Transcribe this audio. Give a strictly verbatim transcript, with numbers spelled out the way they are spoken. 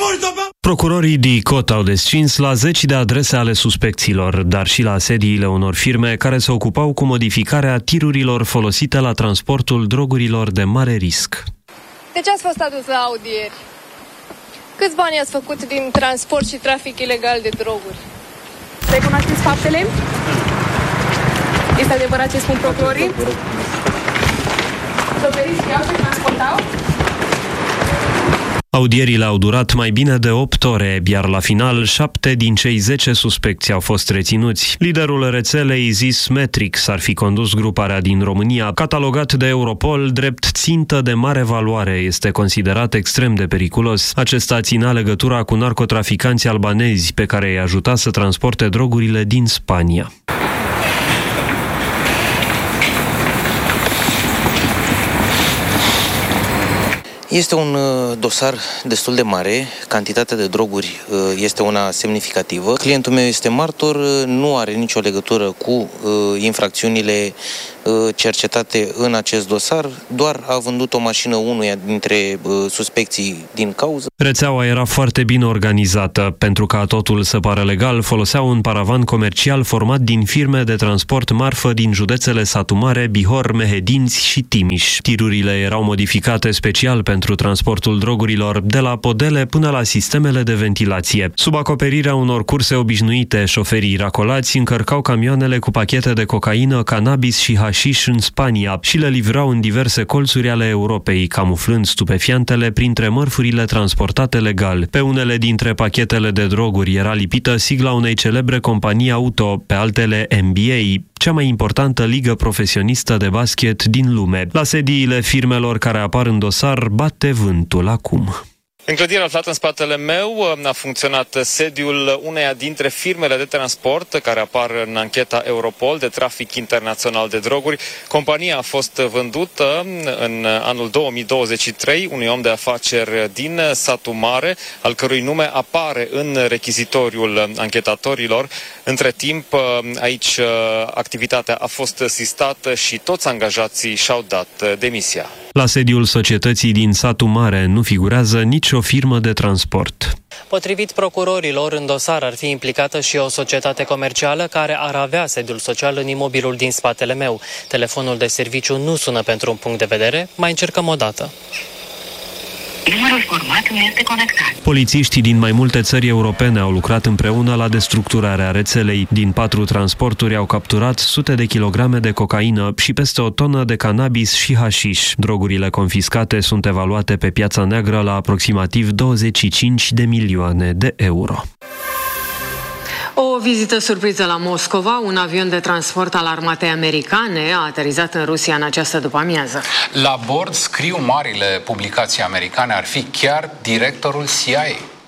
Procurorii D I C O T au descins la zeci de adrese ale suspecților, dar și la sediile unor firme care se ocupau cu modificarea tirurilor folosite la transportul drogurilor de mare risc. De ce ați fost adus la audieri? Câți bani ați făcut din transport și trafic ilegal de droguri? Recunoașteți faptele? Este adevărat ce spun procurorii? Șoferii știau ce transportau? Audierile au durat mai bine de opt ore, iar la final șapte din cei zece suspecți au fost reținuți. Liderul rețelei zis Matrix ar fi condus gruparea din România, catalogat de Europol drept țintă de mare valoare, este considerat extrem de periculos. Acesta ținea legătura cu narcotraficanții albanezi pe care îi ajuta să transporte drogurile din Spania. Este un dosar destul de mare, cantitatea de droguri este una semnificativă. Clientul meu este martor, nu are nicio legătură cu infracțiunile cercetate în acest dosar, doar a vândut o mașină unuia dintre suspecții din cauză. Rețeaua era foarte bine organizată. Pentru ca totul să pară legal, foloseau un paravan comercial format din firme de transport marfă din județele Satu Mare, Bihor, Mehedinți și Timiș. Tirurile erau modificate special pentru transportul drogurilor, de la podele până la sistemele de ventilație. Sub acoperirea unor curse obișnuite, șoferii racolați încărcau camioanele cu pachete de cocaină, cannabis și hașiș în Spania și le livrau în diverse colțuri ale Europei, camuflând stupefiantele printre mărfurile transportate legal. Pe unele dintre pachetele de droguri era lipită sigla unei celebre companii auto, pe altele N B A, cea mai importantă ligă profesionistă de basket din lume. La sediile firmelor care apar în dosar bate vântul acum. În clădirea aflată în spatele meu a funcționat sediul uneia dintre firmele de transport care apar în ancheta Europol de trafic internațional de droguri. Compania a fost vândută în anul două mii douăzeci și trei unui om de afaceri din Satu Mare, al cărui nume apare în rechizitoriul anchetatorilor. Între timp, aici activitatea a fost sistată și toți angajații și-au dat demisia. La sediul societății din Satu Mare nu figurează nicio firmă de transport. Potrivit procurorilor, în dosar ar fi implicată și o societate comercială care ar avea sediul social în imobilul din spatele meu. Telefonul de serviciu nu sună pentru un punct de vedere, mai încercăm o dată. Numărul format nu este conectat. Polițiștii din mai multe țări europene au lucrat împreună la destructurarea rețelei. Din patru transporturi au capturat sute de kilograme de cocaină și peste o tonă de cannabis și hașiș. Drogurile confiscate sunt evaluate pe piața neagră la aproximativ douăzeci și cinci de milioane de euro. O vizită surpriză la Moscova. Un avion de transport al armatei americane a aterizat în Rusia în această după-amiază. La bord, scriu marile publicații americane, ar fi chiar directorul C I A.